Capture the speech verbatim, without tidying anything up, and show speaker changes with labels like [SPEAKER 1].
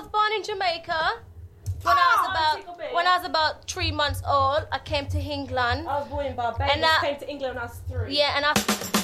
[SPEAKER 1] was born in Jamaica. When,
[SPEAKER 2] Oh,
[SPEAKER 1] I was about,
[SPEAKER 2] tickle bit.
[SPEAKER 1] when I was about three months old, I came to England.
[SPEAKER 2] I was born in Barbados.
[SPEAKER 1] And I-
[SPEAKER 2] came to England when I was three.
[SPEAKER 1] Yeah, and I...